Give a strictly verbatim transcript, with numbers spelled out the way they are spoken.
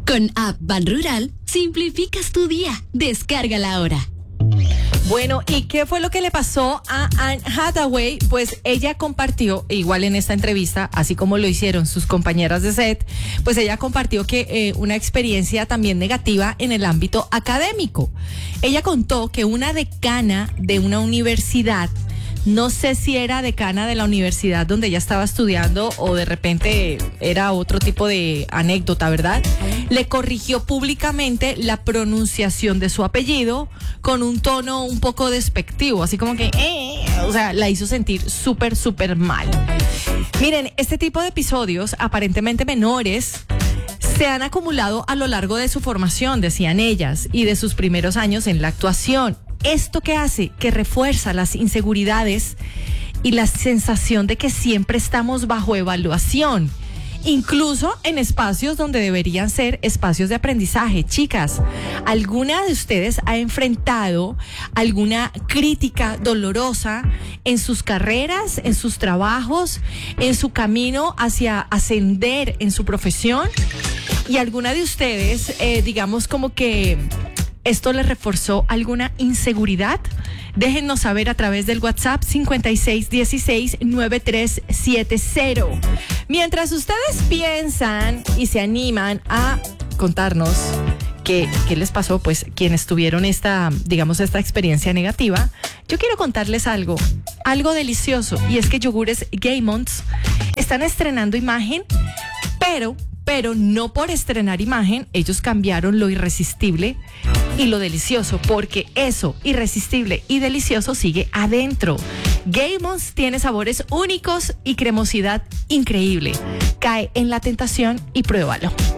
Con App Ban Rural, simplificas tu día. Descárgala ahora. Bueno, ¿y qué fue lo que le pasó a Anne Hathaway? Pues ella compartió, igual en esta entrevista, así como lo hicieron sus compañeras de set, pues ella compartió que eh, una experiencia también negativa en el ámbito académico. Ella contó que una decana de una universidad, no sé si era decana de la universidad donde ella estaba estudiando o de repente era otro tipo de anécdota, ¿verdad? Le corrigió públicamente la pronunciación de su apellido con un tono un poco despectivo, así como que, eh, o sea, la hizo sentir súper, súper mal. Miren, este tipo de episodios aparentemente menores se han acumulado a lo largo de su formación, decían ellas, y de sus primeros años en la actuación. ¿Esto qué hace? Que refuerza las inseguridades y la sensación de que siempre estamos bajo evaluación, incluso en espacios donde deberían ser espacios de aprendizaje. Chicas, ¿alguna de ustedes ha enfrentado alguna crítica dolorosa en sus carreras, en sus trabajos, en su camino hacia ascender en su profesión? ¿Y alguna de ustedes, eh, digamos como que esto les reforzó alguna inseguridad? Déjennos saber a través del WhatsApp cincuenta y seis dieciséis noventa y tres setenta. Mientras ustedes piensan y se animan a contarnos qué, qué les pasó, pues quienes tuvieron esta, digamos, esta experiencia negativa, yo quiero contarles algo, algo delicioso, y es que Yogures Gaymons están estrenando imagen, pero... Pero no por estrenar imagen, ellos cambiaron lo irresistible y lo delicioso, porque eso, irresistible y delicioso, sigue adentro. Gaymons tiene sabores únicos y cremosidad increíble. Cae en la tentación y pruébalo.